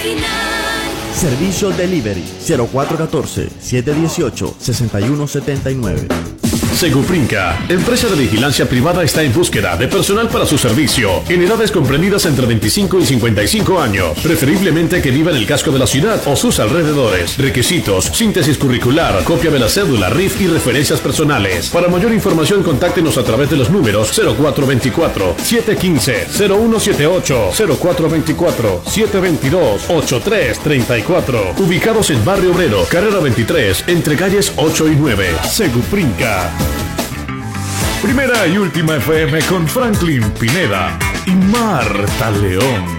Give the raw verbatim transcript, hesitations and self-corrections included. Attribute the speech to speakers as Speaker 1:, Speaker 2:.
Speaker 1: Servicio Delivery cero cuatro uno cuatro, siete uno ocho, seis uno siete nueve.
Speaker 2: Seguprinca, empresa de vigilancia privada, está en búsqueda de personal para su servicio en edades comprendidas entre veinticinco y cincuenta y cinco años, preferiblemente que viva en el casco de la ciudad o sus alrededores. Requisitos: síntesis curricular, copia de la cédula, R I F y referencias personales. Para mayor información, contáctenos a través de los números cero cuatro dos cuatro, siete uno cinco, cero uno siete ocho, cero cuatro dos cuatro, siete dos dos, ocho tres tres cuatro, ubicados en Barrio Obrero, carrera veintitrés, entre calles ocho y nueve. Seguprinca. Primera y última F M con Franklin Pineda y Marta León.